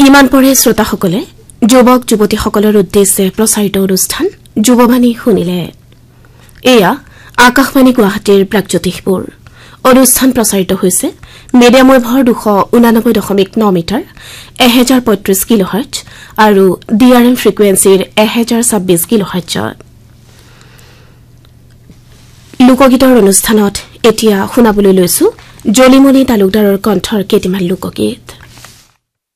ইমান পৰে শ্ৰোতাসকলে যুৱক যুৱতীসকলৰ উদ্দেশ্যে প্ৰচাৰিত অনুষ্ঠান যুৱবাণী শুনিলে এয়া আকাশবাণী গুৱাহাটীৰ প্ৰাগজ্যোতিষপুৰ অনুষ্ঠান প্ৰচাৰিত হৈছে মিডিয়াম ৱেভৰ 289.9 মিটাৰ 1035 কিলোহাৰ্টজ আৰু ডিআৰএম ফ্ৰিকুৱেন্সিৰ 1026 কিলোহাৰ্টজত লোকগীতৰ অনুষ্ঠানত এতিয়া শুনাবলৈ লৈছো জলিমনি তালুকদাৰৰ কণ্ঠৰ কেইটিমান লোকগীত